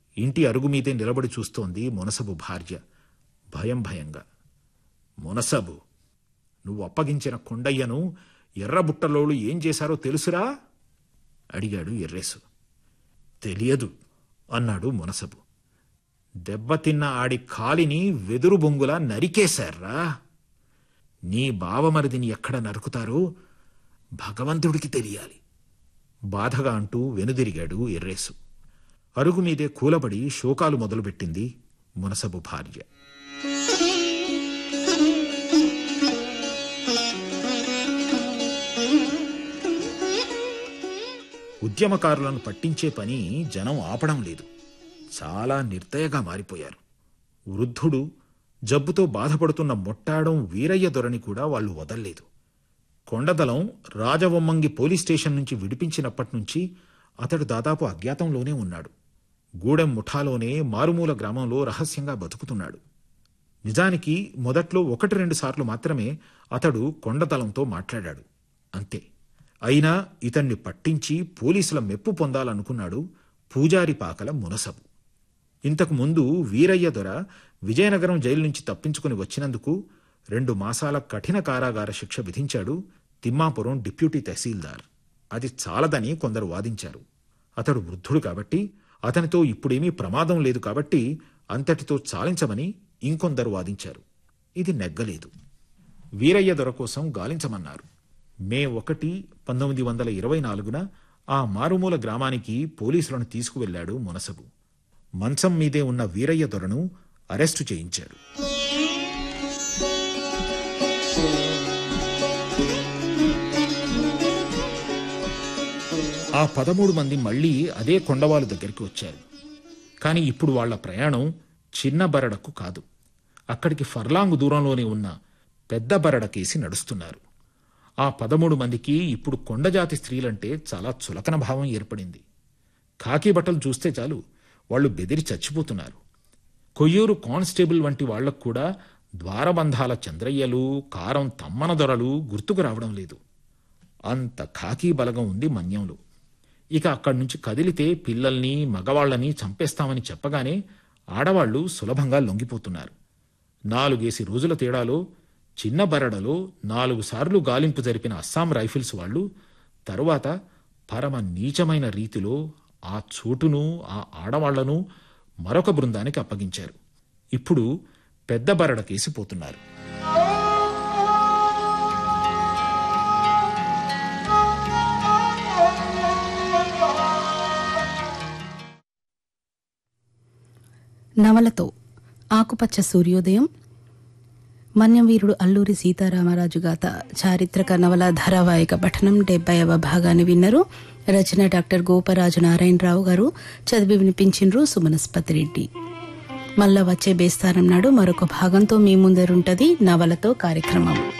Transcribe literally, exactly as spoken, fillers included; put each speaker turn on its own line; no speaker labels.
ఇంటి అరుగు మీదే నిలబడి చూస్తోంది మునసబు భార్య భయం భయంగా. మునసబు, నువ్వు అప్పగించిన కొండయ్యను ఎర్రబుట్టలోళ్ళు ఏం చేశారో తెలుసురా అడిగాడు ఎర్రేసు. తెలియదు అన్నాడు మునసబు. దెబ్బతిన్న ఆడి కాలిని వెదురు బొంగులా నరికేశారా. నీ బావమరిదిని ఎక్కడ నరుకుతారో భగవంతుడికి తెలియాలి బాధగా అంటూ వెనుదిరిగాడు ఎర్రేసు. అరుగు మీదే కూలబడి శోకాలు మొదలుపెట్టింది మునసబు భార్య. ఉద్యమకారులను పట్టించే పని జనం ఆపడం లేదు. చాలా నిర్దయగా మారిపోయారు. వృద్ధుడు, జబ్బుతో బాధపడుతున్న మొట్టాడం వీరయ్య దొరని కూడా వాళ్లు వదల్లేదు. కొండదలం రాజవొమ్మంగి పోలీస్ స్టేషన్ నుంచి విడిపించినప్పటినుంచి అతడు దాదాపు అజ్ఞాతంలోనే ఉన్నాడు. గూడెం ముఠాలోనే మారుమూల గ్రామంలో రహస్యంగా బతుకుతున్నాడు. నిజానికి మొదట్లో ఒకటి రెండు సార్లు మాత్రమే అతడు కొండదలంతో మాట్లాడాడు, అంతే. అయినా ఇతన్ని పట్టించి పోలీసుల మెప్పు పొందాలనుకున్నాడు పూజారి పాకల మునసబు. ఇంతకు ముందు వీరయ్య దొర విజయనగరం జైలు నుంచి తప్పించుకుని వచ్చినందుకు రెండు మాసాల కఠిన కారాగార శిక్ష విధించాడు తిమ్మాపురం డిప్యూటీ తహసీల్దార్. అది చాలదని కొందరు వాదించారు. అతడు వృద్ధుడు కాబట్టి, అతనితో ఇప్పుడేమీ ప్రమాదం లేదు కాబట్టి అంతటితో చాలించమని ఇంకొందరు వాదించారు. ఇది నెగ్గలేదు. వీరయ్య దొర కోసం గాలించమన్నారు. మే ఒకటి పంతొమ్మిది వందల ఇరవై నాలుగున ఆ మారుమూల గ్రామానికి పోలీసులను తీసుకువెళ్లాడు మునసబు. మంచం మీదే ఉన్న వీరయ్య దొరను అరెస్టు చేయించాడు. ఆ పదమూడు మంది మళ్లీ అదే కొండవాలు దగ్గరికి వచ్చారు. కాని ఇప్పుడు వాళ్ల ప్రయాణం చిన్న బరడకు కాదు, అక్కడికి ఫర్లాంగు దూరంలోనే ఉన్న పెద్ద బరడకేసి నడుస్తున్నారు. ఆ పదమూడు మందికి ఇప్పుడు కొండజాతి స్త్రీలంటే చాలా చులకన భావం ఏర్పడింది. ఖాకీ బట్టలు చూస్తే చాలు వాళ్లు బెదిరి చచ్చిపోతున్నారు. కొయ్యూరు కానిస్టేబుల్ వంటి వాళ్లకు కూడా ద్వారబంధాల చంద్రయ్యలు, కారం తమ్మన దొరలు గుర్తుకు రావడం లేదు. అంత ఖాకీ బలగం ఉంది మన్యంలో. ఇక అక్కడి నుంచి కదిలితే పిల్లల్ని, మగవాళ్లని చంపేస్తామని చెప్పగానే ఆడవాళ్లు సులభంగా లొంగిపోతున్నారు. నాలుగేసి రోజుల తేడాలో చిన్న బరడలో నాలుగు సార్లు గాలింపు జరిపిన అస్సాం రైఫిల్స్ వాళ్లు తరువాత పరమ నీచమైన రీతిలో ఆ చోటును, ఆ ఆడవాళ్లను మరొక బృందానికి అప్పగించారు. ఇప్పుడు పెద్ద బరడకేసి పోతున్నారు.
నవలతో ఆకుపచ్చ సూర్యోదయం, మన్యంవీరుడు అల్లూరి సీతారామరాజు గాథ చారిత్రక నవల ధారావాహిక పఠనం డెబ్బైవ భాగాన్ని విన్నరు. రచన డాక్టర్ గోపరాజు నారాయణరావు గారు. చదివి వినిపించిండ్రు సుమనస్పతి రెడ్డి. మళ్ళా వచ్చే బేస్తారం నాడు మరొక భాగంతో మీ ముందరుంటది నవలతో కార్యక్రమం.